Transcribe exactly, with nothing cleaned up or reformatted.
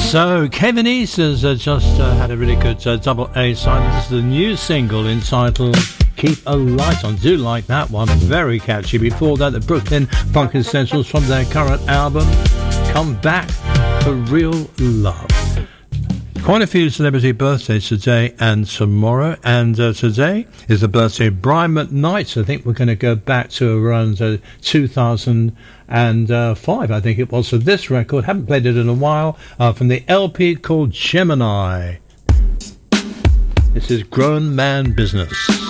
So, Kevin East has uh, just uh, had a really good uh, double A side. This is the new single entitled Keep a Light On. Do like that one. Very catchy. Before that, the Brooklyn Funk Essentials from their current album, Come Back for Real Love. Quite a few celebrity birthdays today and tomorrow. And uh, today is the birthday of Brian McKnight. I think we're going to go back to around uh, two thousand five, I think it was. So this record, haven't played it in a while, uh, from the L P called Gemini. This is Grown Man Business.